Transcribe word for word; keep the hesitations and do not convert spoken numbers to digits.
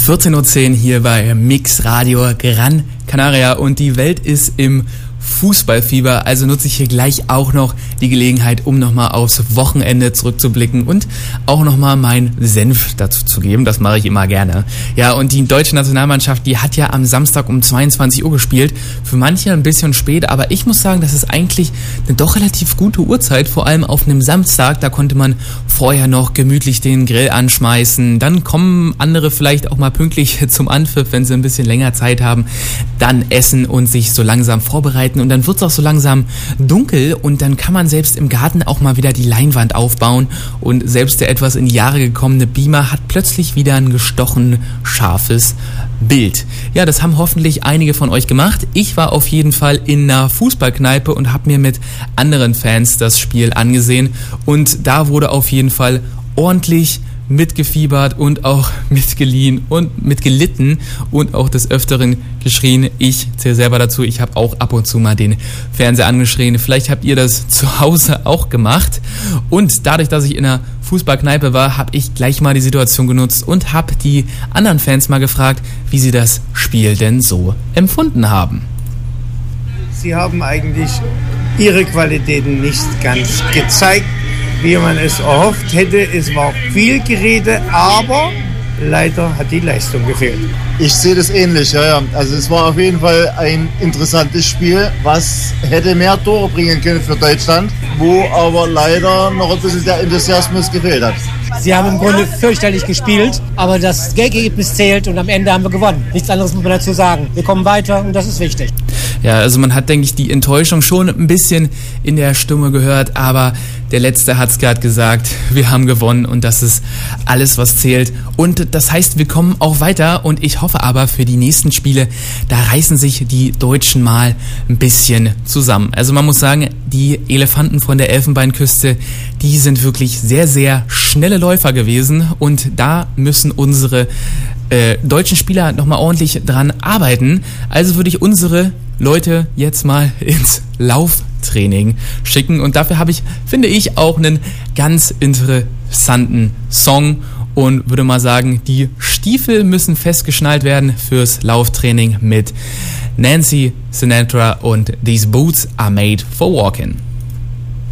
vierzehn Uhr zehn hier bei Mix Radio Gran Canaria und die Welt ist im Fußballfieber, also nutze ich hier gleich auch noch die Gelegenheit, um nochmal aufs Wochenende zurückzublicken und auch nochmal meinen Senf dazu zu geben. Das mache ich immer gerne. Ja, und die deutsche Nationalmannschaft, die hat ja am Samstag um zweiundzwanzig Uhr gespielt. Für manche ein bisschen spät, aber ich muss sagen, das ist eigentlich eine doch relativ gute Uhrzeit, vor allem auf einem Samstag. Da konnte man vorher noch gemütlich den Grill anschmeißen. Dann kommen andere vielleicht auch mal pünktlich zum Anpfiff, wenn sie ein bisschen länger Zeit haben. Dann essen und sich so langsam vorbereiten. Und dann wird es auch so langsam dunkel und dann kann man selbst im Garten auch mal wieder die Leinwand aufbauen und selbst der etwas in die Jahre gekommene Beamer hat plötzlich wieder ein gestochen scharfes Bild. Ja, das haben hoffentlich einige von euch gemacht. Ich war auf jeden Fall in einer Fußballkneipe und habe mir mit anderen Fans das Spiel angesehen und da wurde auf jeden Fall ordentlich mitgefiebert und auch mitgeliehen und mitgelitten und auch des Öfteren geschrien. Ich zähle selber dazu, ich habe auch ab und zu mal den Fernseher angeschrien. Vielleicht habt ihr das zu Hause auch gemacht. Und dadurch, dass ich in einer Fußballkneipe war, habe ich gleich mal die Situation genutzt und habe die anderen Fans mal gefragt, wie sie das Spiel denn so empfunden haben. Sie haben eigentlich ihre Qualitäten nicht ganz gezeigt, wie man es erhofft hätte. Es war viel Gerede, aber leider hat die Leistung gefehlt. Ich sehe das ähnlich, ja, ja. Also es war auf jeden Fall ein interessantes Spiel, was hätte mehr Tore bringen können für Deutschland, wo aber leider noch ein bisschen der Enthusiasmus gefehlt hat. Sie haben im Grunde fürchterlich gespielt, aber das Ergebnis zählt und am Ende haben wir gewonnen. Nichts anderes muss man dazu sagen. Wir kommen weiter und das ist wichtig. Ja, also man hat, denke ich, die Enttäuschung schon ein bisschen in der Stimme gehört, aber der Letzte hat es gerade gesagt, wir haben gewonnen und das ist alles, was zählt. Und das heißt, wir kommen auch weiter und ich hoffe aber für die nächsten Spiele, da reißen sich die Deutschen mal ein bisschen zusammen. Also man muss sagen, die Elefanten von der Elfenbeinküste, die sind wirklich sehr, sehr schnelle Läufer gewesen und da müssen unsere äh, deutschen Spieler nochmal ordentlich dran arbeiten. Also würde ich unsere Leute jetzt mal ins Lauftraining schicken und dafür habe ich, finde ich, auch einen ganz interessanten Song und würde mal sagen, die Stiefel müssen festgeschnallt werden fürs Lauftraining mit Nancy Sinatra und These Boots Are Made for Walking.